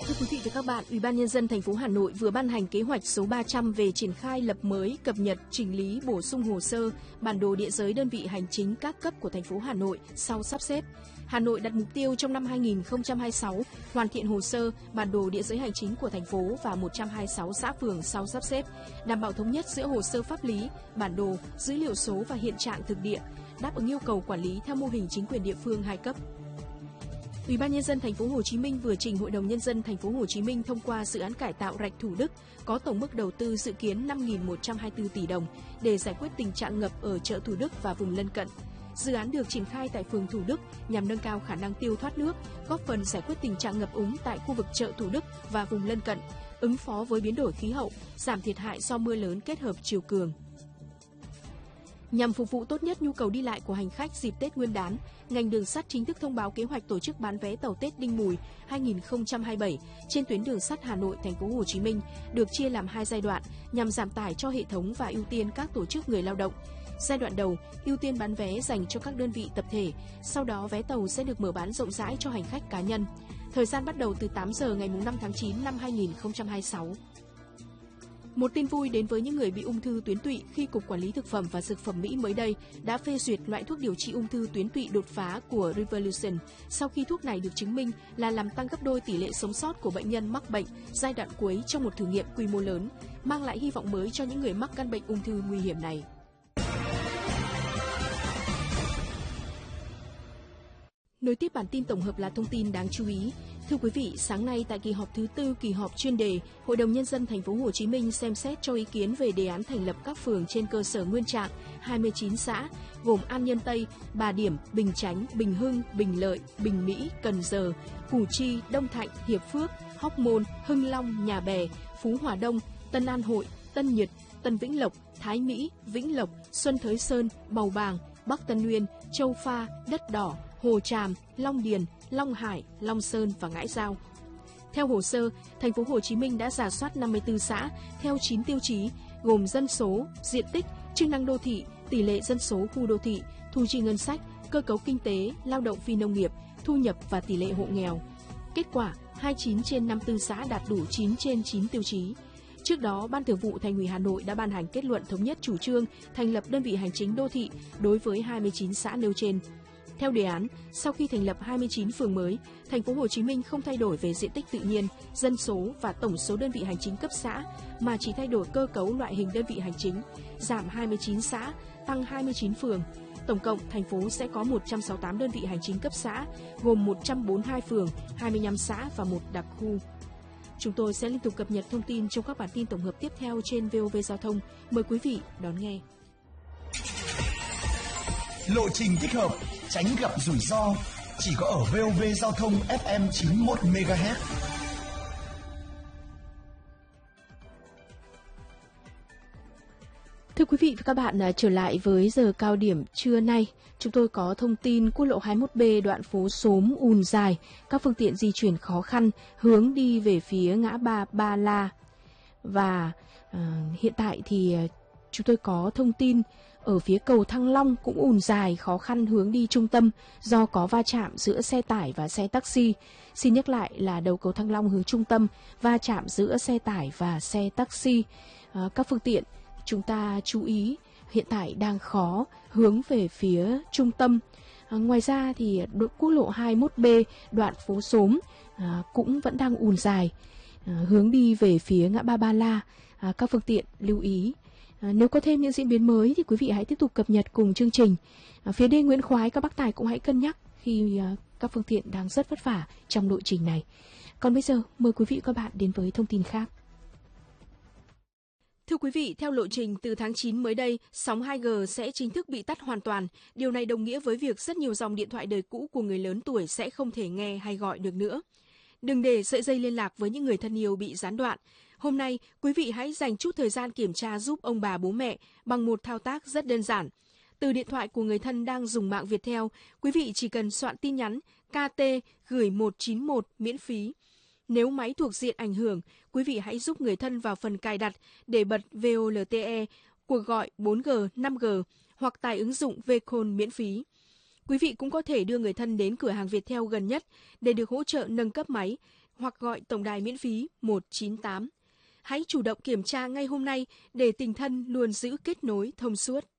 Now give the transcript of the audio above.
Thưa quý vị và các bạn, Ủy ban Nhân dân thành phố Hà Nội vừa ban hành kế hoạch số 300 về triển khai lập mới, cập nhật, chỉnh lý, bổ sung hồ sơ, bản đồ địa giới đơn vị hành chính các cấp của thành phố Hà Nội sau sắp xếp. Hà Nội đặt mục tiêu trong năm 2026 hoàn thiện hồ sơ, bản đồ địa giới hành chính của thành phố và 126 xã phường sau sắp xếp, đảm bảo thống nhất giữa hồ sơ pháp lý, bản đồ, dữ liệu số và hiện trạng thực địa, đáp ứng yêu cầu quản lý theo mô hình chính quyền địa phương hai cấp. Ủy ban Nhân dân thành phố Hồ Chí Minh vừa trình Hội đồng Nhân dân thành phố Hồ Chí Minh thông qua dự án cải tạo rạch Thủ Đức có tổng mức đầu tư dự kiến 5.124 tỷ đồng để giải quyết tình trạng ngập ở chợ Thủ Đức và vùng lân cận. Dự án được triển khai tại phường Thủ Đức nhằm nâng cao khả năng tiêu thoát nước, góp phần giải quyết tình trạng ngập úng tại khu vực chợ Thủ Đức và vùng lân cận, ứng phó với biến đổi khí hậu, giảm thiệt hại do mưa lớn kết hợp chiều cường. Nhằm phục vụ tốt nhất nhu cầu đi lại của hành khách dịp Tết Nguyên đán, ngành đường sắt chính thức thông báo kế hoạch tổ chức bán vé tàu Tết Đinh Mùi 2027 trên tuyến đường sắt Hà Nội thành phố Hồ Chí Minh được chia làm 2 giai đoạn nhằm giảm tải cho hệ thống và ưu tiên các tổ chức người lao động. Giai đoạn đầu, ưu tiên bán vé dành cho các đơn vị tập thể, sau đó vé tàu sẽ được mở bán rộng rãi cho hành khách cá nhân. Thời gian bắt đầu từ 8 giờ ngày 5 tháng 9 năm 2026. Một tin vui đến với những người bị ung thư tuyến tụy khi Cục Quản lý Thực phẩm và Dược phẩm Mỹ mới đây đã phê duyệt loại thuốc điều trị ung thư tuyến tụy đột phá của Revolution sau khi thuốc này được chứng minh là làm tăng gấp đôi tỷ lệ sống sót của bệnh nhân mắc bệnh giai đoạn cuối trong một thử nghiệm quy mô lớn, mang lại hy vọng mới cho những người mắc căn bệnh ung thư nguy hiểm này. Nối tiếp bản tin tổng hợp là thông tin đáng chú ý. Thưa quý vị, sáng nay tại kỳ họp thứ 4 kỳ họp chuyên đề, Hội đồng Nhân dân thành phố Hồ Chí Minh xem xét cho ý kiến về đề án thành lập các phường trên cơ sở nguyên trạng 29 xã gồm An Nhân Tây, Bà Điểm, Bình Chánh, Bình Hưng, Bình Lợi, Bình Mỹ, Cần Giờ, Củ Chi, Đông Thạnh, Hiệp Phước, Hóc Môn, Hưng Long, Nhà Bè, Phú Hòa Đông, Tân An Hội, Tân Nhật, Tân Vĩnh Lộc, Thái Mỹ, Vĩnh Lộc, Xuân Thới Sơn, Bầu Bàng, Bắc Tân Uyên, Châu Pha, Đất Đỏ, Hồ Tràm, Long Điền, Long Hải, Long Sơn và Ngãi Giao. Theo hồ sơ, thành phố Hồ Chí Minh đã rà soát 54 xã theo 9 tiêu chí gồm dân số, diện tích, chức năng đô thị, tỷ lệ dân số khu đô thị, thu chi ngân sách, cơ cấu kinh tế, lao động phi nông nghiệp, thu nhập và tỷ lệ hộ nghèo. Kết quả, 29 trên 54 xã đạt đủ 9 trên 9 tiêu chí. Trước đó, Ban Thường vụ Thành ủy Hà Nội đã ban hành kết luận thống nhất chủ trương thành lập đơn vị hành chính đô thị đối với 29 xã nêu trên. Theo đề án, sau khi thành lập 29 phường mới, thành phố Hồ Chí Minh không thay đổi về diện tích tự nhiên, dân số và tổng số đơn vị hành chính cấp xã, mà chỉ thay đổi cơ cấu loại hình đơn vị hành chính, giảm 29 xã, tăng 29 phường. Tổng cộng, thành phố sẽ có 168 đơn vị hành chính cấp xã, gồm 142 phường, 25 xã và 1 đặc khu. Chúng tôi sẽ liên tục cập nhật thông tin trong các bản tin tổng hợp tiếp theo trên VOV Giao thông. Mời quý vị đón nghe. Lộ trình tích hợp, tránh gặp rủi ro, chỉ có ở VOV Giao thông FM 91 MHz. Thưa quý vị và các bạn, trở lại với giờ cao điểm trưa nay, chúng tôi có thông tin quốc lộ 21B đoạn phố Xóm ùn dài, các phương tiện di chuyển khó khăn hướng đi về phía ngã ba Ba La. Và hiện tại thì chúng tôi có thông tin ở phía cầu Thăng Long cũng ùn dài khó khăn hướng đi trung tâm do có va chạm giữa xe tải và xe taxi. Xin nhắc lại là đầu cầu Thăng Long hướng trung tâm, va chạm giữa xe tải và xe taxi. Các phương tiện chúng ta chú ý hiện tại đang khó hướng về phía trung tâm. Ngoài ra thì quốc lộ 21B đoạn phố Xóm cũng vẫn đang ùn dài hướng đi về phía ngã ba Ba La. Các phương tiện lưu ý. Nếu có thêm những diễn biến mới thì quý vị hãy tiếp tục cập nhật cùng chương trình. Phía đê Nguyễn Khoái, các bác tài cũng hãy cân nhắc khi các phương tiện đang rất vất vả trong lộ trình này. Còn bây giờ, mời quý vị và các bạn đến với thông tin khác. Thưa quý vị, theo lộ trình từ tháng 9 mới đây, sóng 2G sẽ chính thức bị tắt hoàn toàn. Điều này đồng nghĩa với việc rất nhiều dòng điện thoại đời cũ của người lớn tuổi sẽ không thể nghe hay gọi được nữa. Đừng để sợi dây liên lạc với những người thân yêu bị gián đoạn. Hôm nay, quý vị hãy dành chút thời gian kiểm tra giúp ông bà bố mẹ bằng một thao tác rất đơn giản. Từ điện thoại của người thân đang dùng mạng Viettel, quý vị chỉ cần soạn tin nhắn KT gửi 191 miễn phí. Nếu máy thuộc diện ảnh hưởng, quý vị hãy giúp người thân vào phần cài đặt để bật VoLTE, cuộc gọi 4G, 5G hoặc tải ứng dụng Vcall miễn phí. Quý vị cũng có thể đưa người thân đến cửa hàng Viettel gần nhất để được hỗ trợ nâng cấp máy. hoặc gọi tổng đài miễn phí 198. Hãy chủ động kiểm tra ngay hôm nay để tình thân luôn giữ kết nối thông suốt.